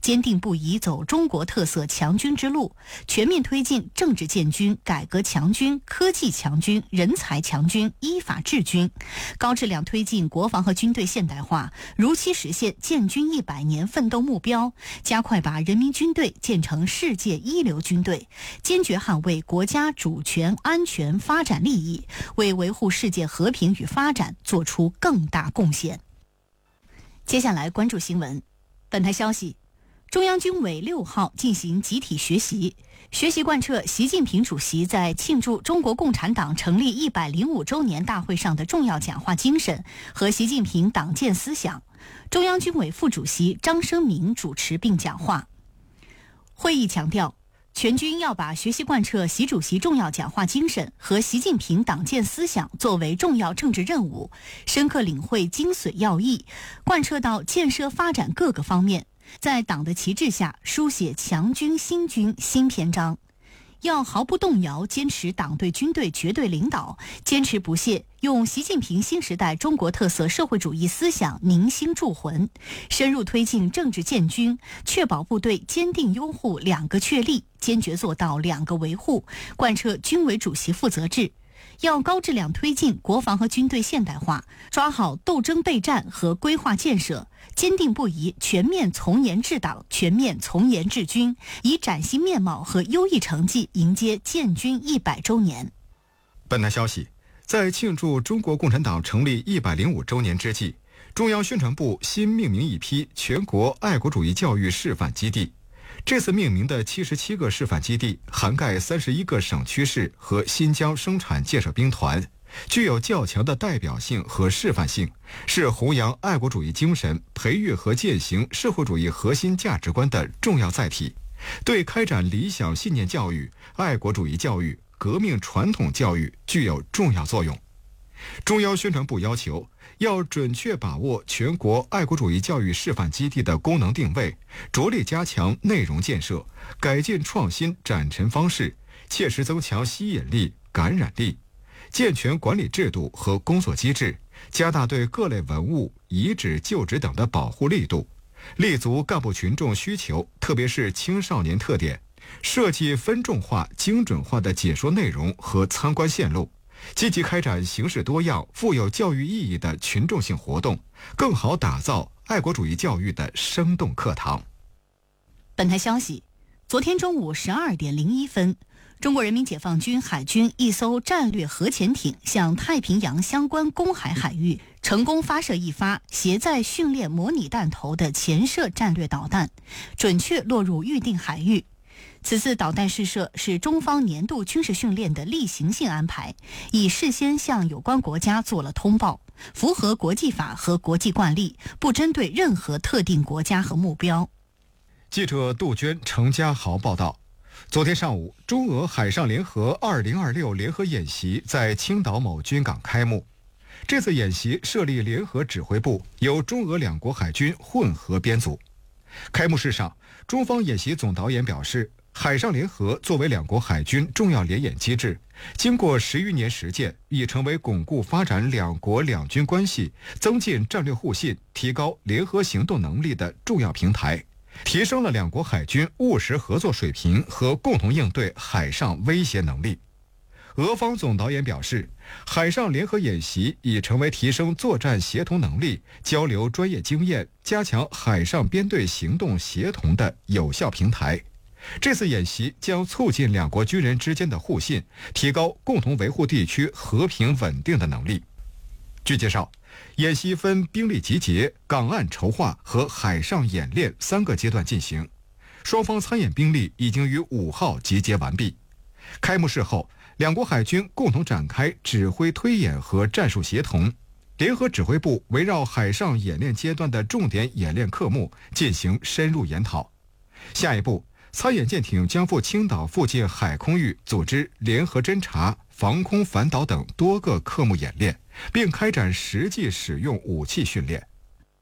坚定不移走中国特色强军之路，全面推进政治建军、改革强军、科技强军、人才强军、依法治军，高质量推进国防和军队现代化，如期实现建军100年奋斗目标，加快把人民军队建成世界一流军队，坚决捍卫国家主权、安全、发展利益，为维护世界和平与发展做出更大贡献。接下来关注新闻。本台消息，中央军委6号进行集体学习，学习贯彻习近平主席在庆祝中国共产党成立105周年大会上的重要讲话精神和习近平党建思想。中央军委副主席张生明主持并讲话。会议强调，全军要把学习贯彻习主席重要讲话精神和习近平党建思想作为重要政治任务，深刻领会精髓要义，贯彻到建设发展各个方面，在党的旗帜下书写强军新军新篇章。要毫不动摇坚持党对军队绝对领导，坚持不懈用习近平新时代中国特色社会主义思想凝心铸魂，深入推进政治建军，确保部队坚定拥护2个确立，坚决做到2个维护，贯彻军委主席负责制。要高质量推进国防和军队现代化，抓好斗争备战和规划建设，坚定不移全面从严治党、全面从严治军，以崭新面貌和优异成绩迎接建军100周年。 本台消息，在庆祝中国共产党成立105周年之际，中央宣传部新命名一批全国爱国主义教育示范基地。这次命名的77个示范基地涵盖31个省区市和新疆生产建设兵团，具有较强的代表性和示范性，是弘扬爱国主义精神、培育和践行社会主义核心价值观的重要载体，对开展理想信念教育、爱国主义教育、革命传统教育具有重要作用。中央宣传部要求，要准确把握全国爱国主义教育示范基地的功能定位，着力加强内容建设，改进创新展陈方式，切实增强吸引力、感染力，健全管理制度和工作机制，加大对各类文物、遗址、旧址等的保护力度，立足干部群众需求，特别是青少年特点，设计分众化、精准化的解说内容和参观线路，积极开展形式多样、富有教育意义的群众性活动，更好打造爱国主义教育的生动课堂。 本台消息，昨天中午12点01分，中国人民解放军海军一艘战略核潜艇向太平洋相关公海海域成功发射一发携载训练模拟弹头的潜射战略导弹，准确落入预定海域。此次导弹试射是中方年度军事训练的例行性安排，已事先向有关国家做了通报，符合国际法和国际惯例，不针对任何特定国家和目标。 记者杜鹃、程家豪报道，昨天上午，中俄海上联合2026联合演习在青岛某军港开幕。这次演习设立联合指挥部，由中俄2国海军混合编组。开幕式上，中方演习总导演表示，海上联合作为2国海军重要联演机制，经过10余年实践，已成为巩固发展2国两军关系、增进战略互信、提高联合行动能力的重要平台，提升了2国海军务实合作水平和共同应对海上威胁能力。俄方总导演表示，海上联合演习已成为提升作战协同能力、交流专业经验、加强海上编队行动协同的有效平台。这次演习将促进2国军人之间的互信，提高共同维护地区和平稳定的能力。据介绍，演习分兵力集结、港岸筹划和海上演练3个阶段进行，双方参演兵力已经于5号集结完毕。开幕式后，2国海军共同展开指挥推演和战术协同，联合指挥部围绕海上演练阶段的重点演练科目进行深入研讨。下一步，参演舰艇将赴青岛附近海空域组织联合侦察、防空反导等多个科目演练，并开展实际使用武器训练。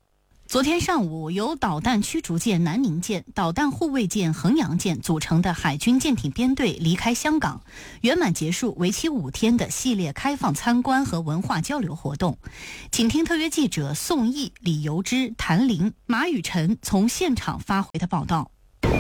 昨天上午，由导弹驱逐舰南宁舰、导弹护卫舰衡阳舰组成的海军舰艇编队离开香港，圆满结束为期5天的系列开放参观和文化交流活动。请听特约记者宋毅、李由之、谭玲、马雨晨从现场发回的报道。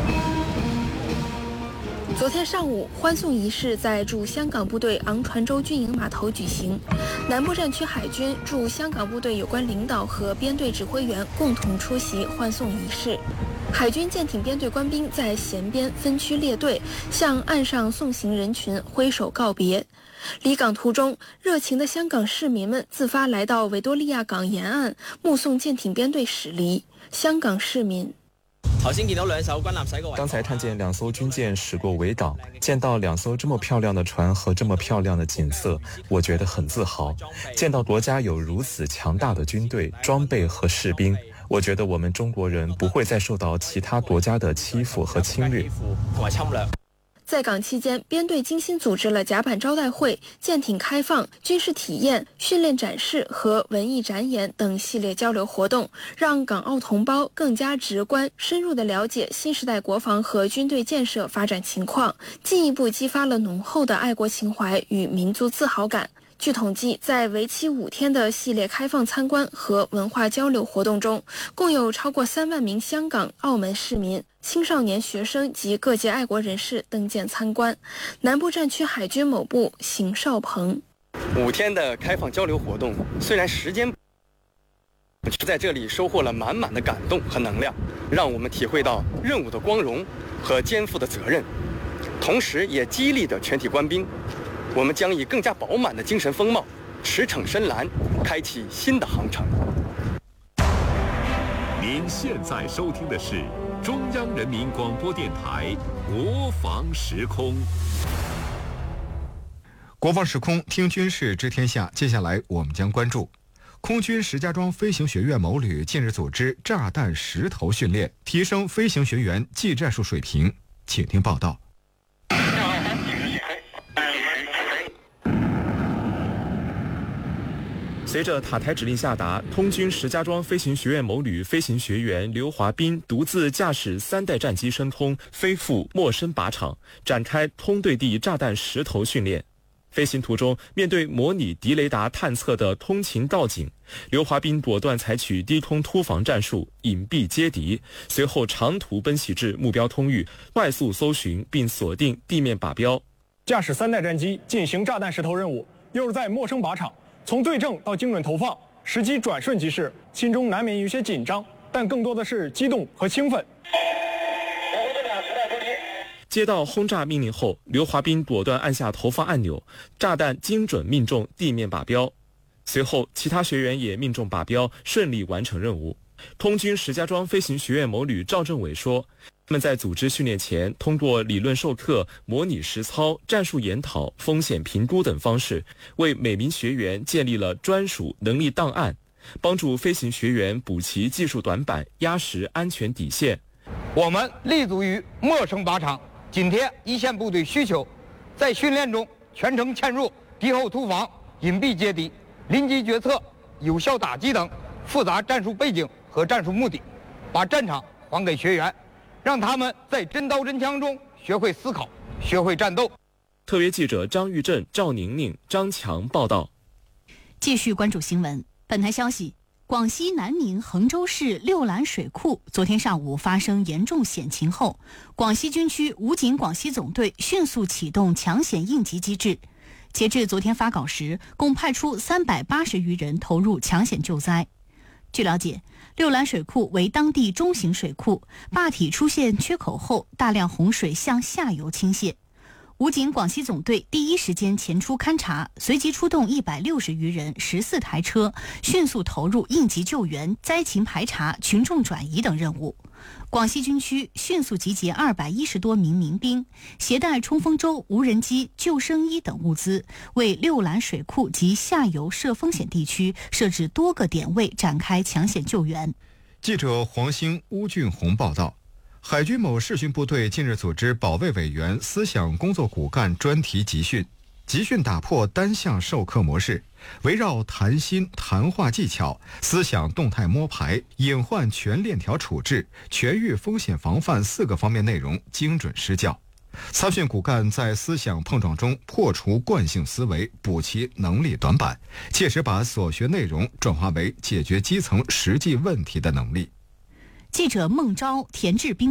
昨天上午，欢送仪式在驻香港部队昂船洲军营码头举行，南部战区海军驻香港部队有关领导和编队指挥员共同出席欢送仪式。海军舰艇编队官兵在舷边分区列队，向岸上送行人群挥手告别。离港途中，热情的香港市民们自发来到维多利亚港沿岸，目送舰艇编队驶离。香港市民。 刚才看见2艘军舰驶过维港，见到2艘这么漂亮的船和这么漂亮的景色，我觉得很自豪。见到国家有如此强大的军队、装备和士兵，我觉得我们中国人不会再受到其他国家的欺负和侵略。 在港期间，编队精心组织了甲板招待会、舰艇开放、军事体验、训练展示和文艺展演等系列交流活动，让港澳同胞更加直观、深入地了解新时代国防和军队建设发展情况，进一步激发了浓厚的爱国情怀与民族自豪感。据统计，在为期5天的系列开放参观和文化交流活动中，共有超过3万名香港、澳门市民、青少年学生及各界爱国人士登舰参观。南部战区海军某部邢少鹏 ：5天的开放交流活动，虽然时间在这里收获了满满的感动和能量，让我们体会到任务的光荣和肩负的责任，同时也激励着全体官兵。我们将以更加饱满的精神风貌，驰骋深蓝，开启新的航程。 您现在收听的是中央人民广播电台国防时空。 国防时空，听军事知天下。接下来我们将关注空军石家庄飞行学院某旅近日组织炸弹石头训练，提升飞行学员技战术水平。请听报道。 随着塔台指令下达，空军石家庄飞行学院某旅飞行学员刘华斌独自驾驶3代战机升空，飞赴陌生靶场，展开通对地炸弹石头训练。飞行途中，面对模拟敌雷达探测的通勤道警，刘华斌果断采取低空突防战术，隐蔽接敌，随后长途奔袭至目标通域，快速搜寻并锁定地面靶标。 驾驶3代战机进行炸弹石头任务，又是在陌生靶场，从对正到精准投放，时机转瞬即逝，心中难免有些紧张，但更多的是激动和兴奋。 接到轰炸命令后，刘华斌果断按下投放按钮，炸弹精准命中地面靶标。随后，其他学员也命中靶标，顺利完成任务。空军石家庄飞行学院某旅赵政伟说，他们在组织训练前，通过理论授课、模拟实操、战术研讨、风险评估等方式，为每名学员建立了专属能力档案，帮助飞行学员补齐技术短板，压实安全底线。 我们立足于陌生靶场，紧贴一线部队需求，在训练中全程嵌入敌后突防、隐蔽接敌、临机决策、有效打击等复杂战术背景和战术目的，把战场还给学员，让他们在真刀真枪中学会思考，学会战斗。 特约记者张玉振、赵宁宁、张强报道。 继续关注新闻。本台消息，广西南宁衡州市六兰水库昨天上午发生严重险情后，广西军区武警广西总队迅速启动抢险应急机制。截至昨天发稿时，共派出380余人投入抢险救灾。据了解，六兰水库为当地中型水库，坝体出现缺口后，大量洪水向下游倾泻。武警广西总队第一时间前出勘查，随即出动160余人、14台车，迅速投入应急救援、灾情排查、群众转移等任务。广西军区迅速集结210多名民兵，携带冲锋舟、无人机、救生衣等物资，为六兰水库及下游涉风险地区设置多个点位，展开抢险救援。 记者黄兴、邬俊宏报道。海军某视训部队近日组织保卫委员思想工作骨干专题集训。 集训打破单向授课模式，围绕谈心、谈话技巧、思想动态摸排、隐患全链条处置、全域风险防范4个方面内容精准施教。参训骨干在思想碰撞中破除惯性思维，补齐能力短板，切实把所学内容转化为解决基层实际问题的能力。 记者孟昭、田志斌